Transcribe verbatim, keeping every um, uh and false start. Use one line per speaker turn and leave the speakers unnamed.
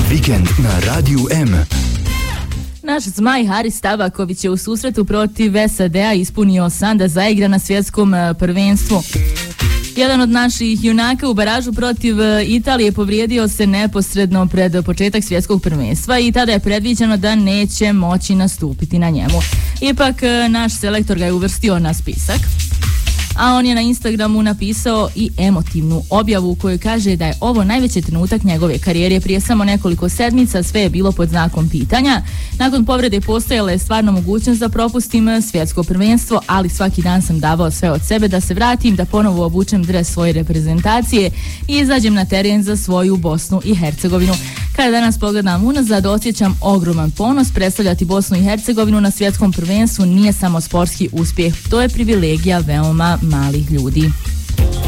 Vikend na Radiju M.
Naš zmaj Haris Tabaković je u susretu protiv S A D-a ispunio san da zaigra na svjetskom prvenstvu. Jedan od naših junaka u baražu protiv Italije povrijedio se neposredno pred početak svjetskog prvenstva i tada je predviđeno da neće moći nastupiti na njemu. Ipak naš selektor ga je uvrstio na spisak. A on je na Instagramu napisao i emotivnu objavu u kojoj kaže da je ovo najveći trenutak njegove karijere. Prije samo nekoliko sedmica sve je bilo pod znakom pitanja. Nakon povrede postojala je stvarno mogućnost da propustim svjetsko prvenstvo, ali svaki dan sam davao sve od sebe da se vratim, da ponovo obučem dres svoje reprezentacije i izađem na teren za svoju Bosnu i Hercegovinu. Kada danas pogledam unazad, osjećam ogroman ponos. Predstavljati Bosnu i Hercegovinu na svjetskom prvenstvu nije samo sportski uspjeh, to je privilegija veoma malih ljudi.